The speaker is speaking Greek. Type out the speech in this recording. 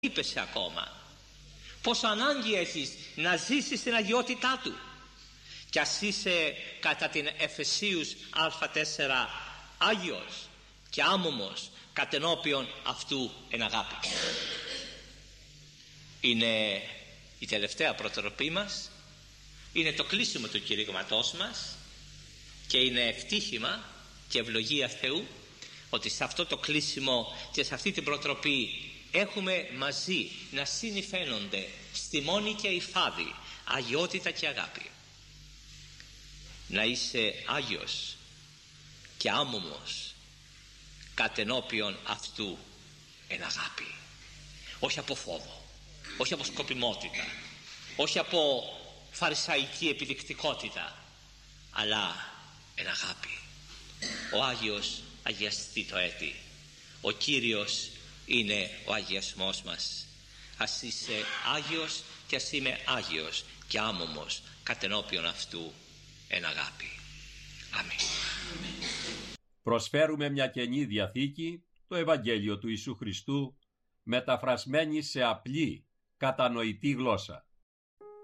είπεσαι ακόμα. Πόσο ανάγκη έχεις να ζήσεις την αγιότητά του. Κι ας είσαι κατά την Εφεσίους α4 Άγιος και άμωμος κατενώπιον αυτού εν αγάπη. Είναι η τελευταία προτροπή μας, είναι το κλείσιμο του κηρύγματός μας και είναι ευτύχημα και ευλογία Θεού ότι σε αυτό το κλείσιμο και σε αυτή την προτροπή έχουμε μαζί να συνυφαίνονται στη μόνη και υφάδη αγιότητα και αγάπη. Να είσαι Άγιος και άμωμος κατενώπιον αυτού εν αγάπη. Όχι από φόβο, όχι από σκοπιμότητα, όχι από φαρισαϊκή επιδεικτικότητα, αλλά εν αγάπη. Ο Άγιος αγιαστεί το έτη. Ο Κύριος είναι ο αγιασμός μας. Ας είσαι Άγιος και ας είμαι Άγιος και άμωμος κατενώπιον αυτού εν αγάπη. Αμήν. Προσφέρουμε μια Καινή Διαθήκη, το Ευαγγέλιο του Ιησού Χριστού, μεταφρασμένη σε απλή, κατανοητή γλώσσα.